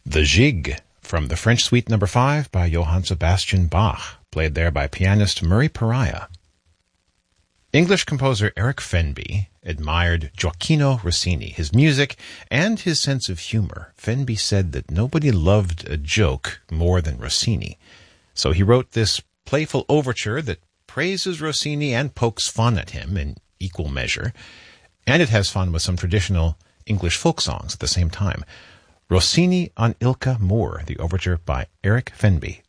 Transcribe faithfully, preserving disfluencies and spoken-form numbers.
The Gigue, from the French Suite Number five by Johann Sebastian Bach, played there by pianist Murray Pariah. English composer Eric Fenby admired Gioacchino Rossini, his music, and his sense of humor. Fenby said that nobody loved a joke more than Rossini. So he wrote this playful overture that praises Rossini and pokes fun at him in equal measure, and it has fun with some traditional English folk songs at the same time. Rossini on Ilka Moor, the overture by Eric Fenby.